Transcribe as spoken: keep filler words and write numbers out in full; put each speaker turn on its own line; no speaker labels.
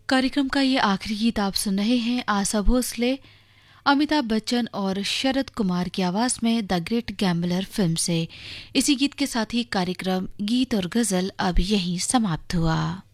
कार्यक्रम का ये आखिरी गीत आप सुन रहे हैं आशा भोसले, अमिताभ बच्चन और शरद कुमार की आवाज में द ग्रेट गैम्बलर फिल्म से। इसी गीत के साथ ही कार्यक्रम गीत और गजल अब यहीं समाप्त हुआ।